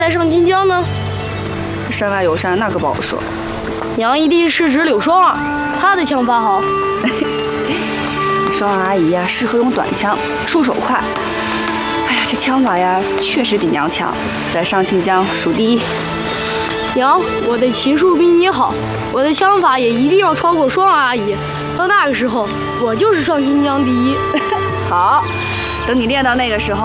在上清江呢？ 山外有山，那可不好说。 娘一定是指柳双儿，她的枪法好。 双儿阿姨呀，适合用短枪，出手快。哎呀，这枪法呀，确实比娘强，在上清江数第一。 娘，我的骑术比你好，我的枪法也一定要超过双儿阿姨。到那个时候，我就是上清江第一。 好，等你练到那个时候。